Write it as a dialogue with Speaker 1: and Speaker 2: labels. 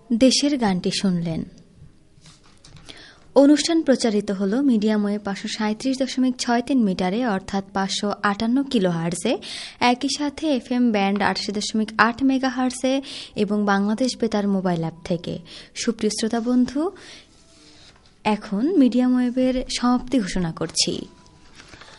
Speaker 1: দেশের গানটি শুনলেন। অনুষ্ঠান প্রচারিত হল মিডিয়াম ওয়েভ 537.63 মিটারে অর্থাৎ 558 কিলোহার্টজে, একই সাথে এফএম ব্যান্ড 88.8 মেগাহার্টজে এবং বাংলাদেশ বেতার মোবাইল অ্যাপ থেকে। সুপ্রিয় শ্রোতা বন্ধু, এখন মিডিয়াম ওয়েভের সমাপ্তি ঘোষণা করছি।